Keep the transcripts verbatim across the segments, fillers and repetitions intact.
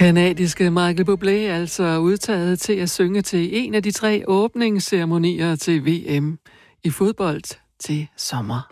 Kanadiske Michael Bublé er altså udtaget til at synge til en af de tre åbningsceremonier til V M i fodbold til sommer.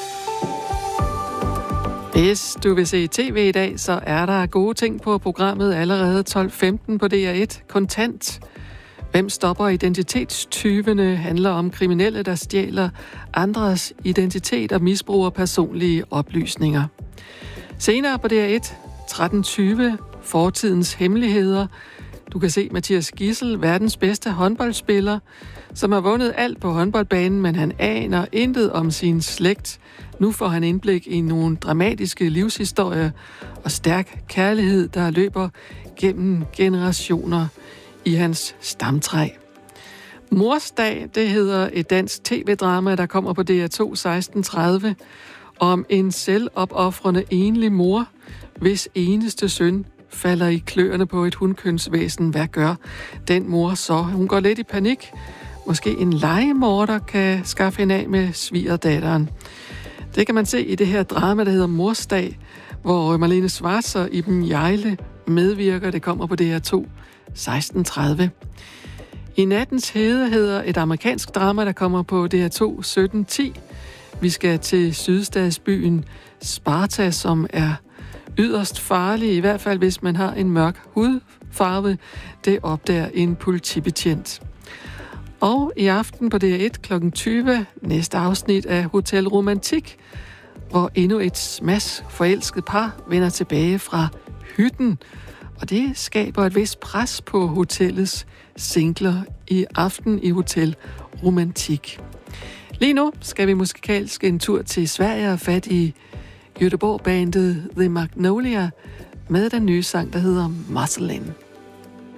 Hvis du vil se tv i dag, så er der gode ting på programmet allerede tolv femten på D R et. Kontant. Hvem stopper identitetstyvene handler om kriminelle, der stjæler andres identitet og misbruger personlige oplysninger. Senere på D R et, tretten tyve, fortidens hemmeligheder. Du kan se Mathias Gidsel, verdens bedste håndboldspiller, som har vundet alt på håndboldbanen, men han aner intet om sin slægt. Nu får han indblik i nogle dramatiske livshistorier og stærk kærlighed, der løber gennem generationer i hans stamtræ. Morsdag, det hedder et dansk tv-drama, der kommer på D R to seksten tredive, om en selvopoffrende enlig mor, hvis eneste søn falder i kløerne på et hundkønsvæsen. Hvad gør den mor så? Hun går lidt i panik. Måske en legemorder kan skaffe hende af med svigerdatteren. Det kan man se i det her drama, der hedder Morsdag, hvor Marlene Schwartz og Iben Hjejle medvirker. Det kommer på D R to seksten tredive. I nattens hede hedder et amerikansk drama, der kommer på D R to sytten ti. Vi skal til sydstatsbyen Sparta, som er yderst farlig, i hvert fald hvis man har en mørk hudfarve. Det opdager en politibetjent. Og i aften på D R et klokken tyve, næste afsnit af Hotel Romantik, hvor endnu et smash forelsket par vender tilbage fra hytten. Og det skaber et vist pres på hotellets singler i aften i Hotel Romantik. Lige nu skal vi musikalsk en tur til Sverige og fat i Göteborg-bandet The Magnolia med den nye sang, der hedder Marceline.